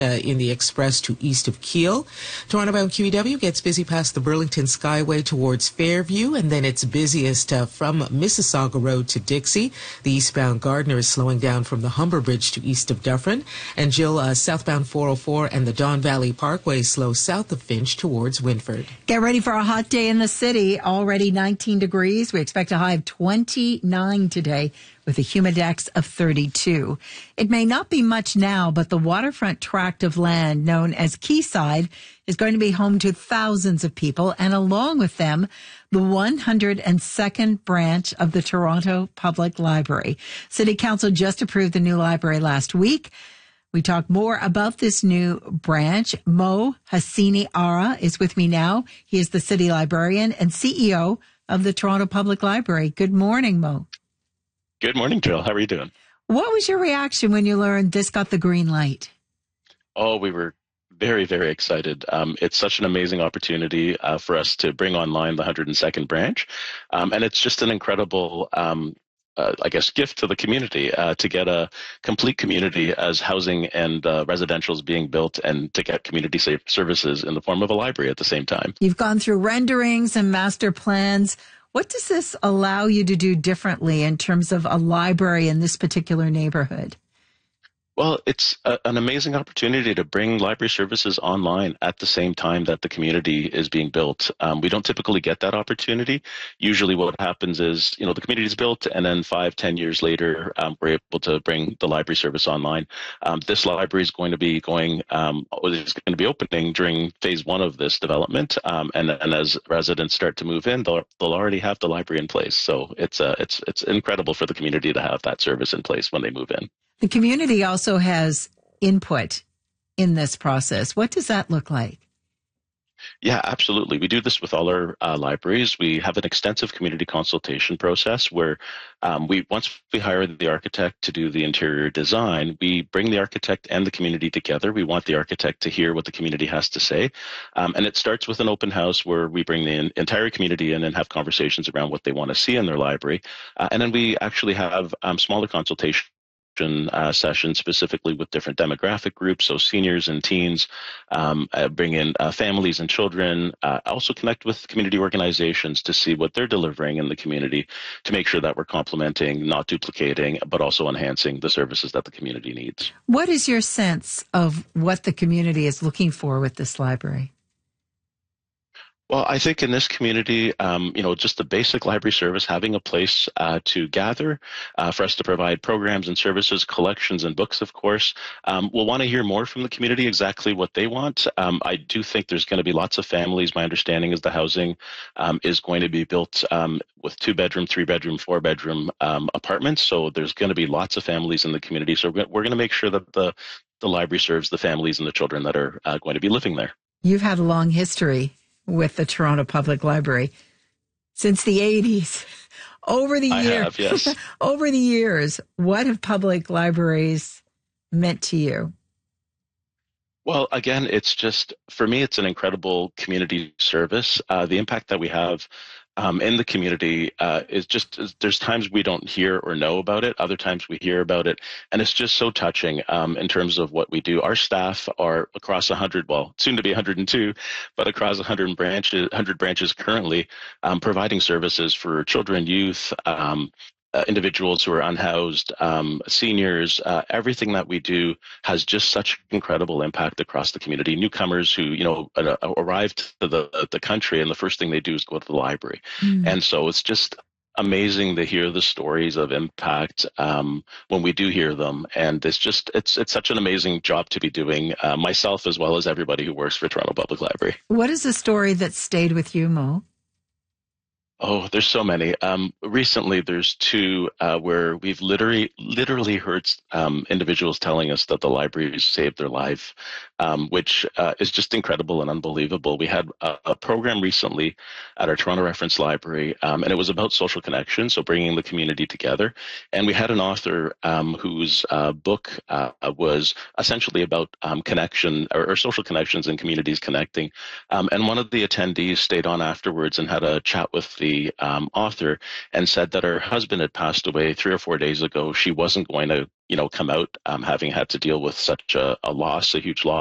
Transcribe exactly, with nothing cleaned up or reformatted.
Uh, in the express to east of Kiel. Toronto-bound Q E W gets busy past the Burlington Skyway towards Fairview, and then it's busiest uh, from Mississauga Road to Dixie. The eastbound Gardner is slowing down from the Humber Bridge to east of Dufferin. And Jill, uh, southbound four oh four and the Don Valley Parkway slow south of Finch towards Winford. Get ready for a hot day in the city. Already nineteen degrees. We expect a high of twenty-nine today, with a humidex of thirty-two. It may not be much now, but the waterfront tract of land known as Quayside is going to be home to thousands of people, and along with them, the one hundred second branch of the Toronto Public Library. City Council just approved the new library last week. We talk more about this new branch. Mo Hassini Ara is with me now. He is the city librarian and C E O of the Toronto Public Library. Good morning, Mo. Good morning, Jill. How are you doing? What was your reaction when you learned this got the green light? Oh, we were very, very excited. Um, it's such an amazing opportunity uh, for us to bring online the one hundred second branch. Um, and it's just an incredible, um, uh, I guess, gift to the community uh, to get a complete community as housing and uh, residential is being built, and to get community safe services in the form of a library at the same time. You've gone through renderings and master plans. What does this allow you to do differently in terms of a library in this particular neighborhood? Well, it's a, an amazing opportunity to bring library services online at the same time that the community is being built. Um, we don't typically get that opportunity. Usually what happens is, you know, the community is built, and then five, ten years later, um, we're able to bring the library service online. Um, this library is going to be going, um, is going to be opening during phase one of this development. Um, and, and as residents start to move in, they'll, they'll already have the library in place. So it's, uh, it's, it's incredible for the community to have that service in place when they move in. The community also has input in this process. What does that look like? Yeah, absolutely. We do this with all our uh, libraries. We have an extensive community consultation process where um, we, once we hire the architect to do the interior design, we bring the architect and the community together. We want the architect to hear what the community has to say. Um, and it starts with an open house where we bring the in, entire community in and have conversations around what they want to see in their library. Uh, and then we actually have um, smaller consultations Uh, sessions specifically with different demographic groups, so seniors and teens, um, uh, bring in uh, families and children, uh, also connect with community organizations to see what they're delivering in the community to make sure that we're complementing, not duplicating, but also enhancing the services that the community needs. What is your sense of what the community is looking for with this library? Well, I think in this community, um, you know, just the basic library service, having a place uh, to gather, uh, for us to provide programs and services, collections and books, of course. Um, we'll want to hear more from the community exactly what they want. Um, I do think there's going to be lots of families. My understanding is the housing um, is going to be built um, with two-bedroom, three-bedroom, four-bedroom um, apartments. So there's going to be lots of families in the community. So we're going to make sure that the, the library serves the families and the children that are uh, going to be living there. You've had a long history with the Toronto Public Library since the eighties. Over the I years, have, yes. Over the years, what have public libraries meant to you? Well, again, it's just, for me, it's an incredible community service. Uh, the impact that we have um, in the community uh, is just, there's times we don't hear or know about it. Other times we hear about it. And it's just so touching um, in terms of what we do. Our staff are across one hundred, well, soon to be one hundred two, but across one hundred branches, one hundred branches currently, um, providing services for children, youth, um, Uh, individuals who are unhoused, um, seniors. Uh, everything that we do has just such incredible impact across the community. Newcomers who, you know, uh, arrive to the the country, and the first thing they do is go to the library. Mm. And so it's just amazing to hear the stories of impact um, when we do hear them. And it's just, it's it's such an amazing job to be doing, uh, myself as well as everybody who works for Toronto Public Library. What is the story that stayed with you, Mo? Oh, there's so many. Um, recently, there's two uh, where we've literally literally heard um, individuals telling us that the library saved their life. um, which uh, is just incredible and unbelievable. We had a, a program recently at our Toronto Reference Library, um, and it was about social connection, so bringing the community together. And we had an author um, whose uh, book uh, was essentially about um, connection or, or social connections and communities connecting. Um, and one of the attendees stayed on afterwards and had a chat with the um, author and said that her husband had passed away three or four days ago. She wasn't going to, you know, come out um, having had to deal with such a, a loss, a huge loss.